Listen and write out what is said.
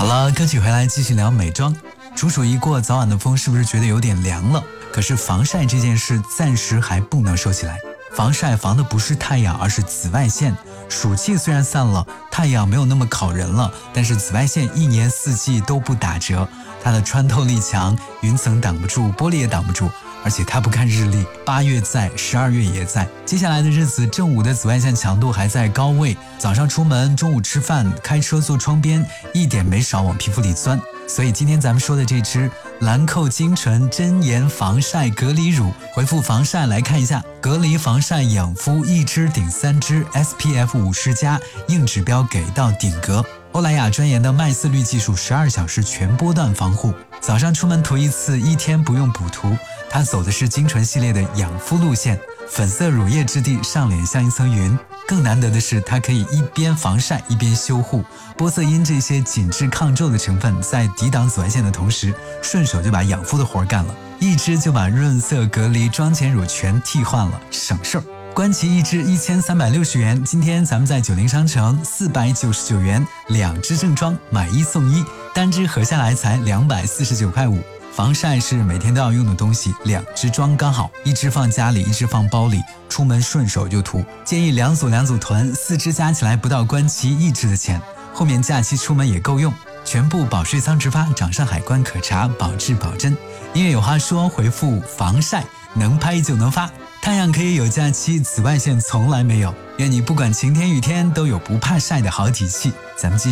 好了，歌曲回来继续聊美妆。处暑一过，早晚的风是不是觉得有点凉了？可是防晒这件事暂时还不能收起来。防晒防的不是太阳，而是紫外线。暑气虽然散了，太阳没有那么烤人了，但是紫外线一年四季都不打折。它的穿透力强，云层挡不住，玻璃也挡不住，而且它不看日历，8月在，12月也在。接下来的日子，正午的紫外线强度还在高位，早上出门，中午吃饭，开车坐窗边，一点没少往皮肤里钻。所以今天咱们说的这支兰蔻精纯真颜防晒隔离乳，回复防晒来看一下，隔离防晒养肤1支顶3支 SPF 50+，硬指标给到顶格。欧莱雅专研的麦丝滤技术，12小时全波段防护。早上出门涂一次，1天不用补涂。它走的是精纯系列的养肤路线，粉色乳液质地，上脸像一层云。更难得的是，它可以一边防晒一边修护。玻色因这些紧致抗皱的成分，在抵挡紫外线的同时，顺手就把养肤的活干了。1支就把润色隔离妆前乳全替换了，省事儿。官旗1支1360元，今天咱们在90商城499元，2支正装买1送1，单支合下来才249.5块。防晒是每天都要用的东西，2支装刚好，1支放家里，1支放包里，出门顺手就涂。建议2组囤，4支加起来不到官旗1支的钱，后面假期出门也够用。全部保税仓直发，掌上海关可查，保质保真。音乐有话说，回复防晒，能拍就能发。太阳可以有假期，紫外线从来没有。愿你不管晴天雨天，都有不怕晒的好体气。咱们继续。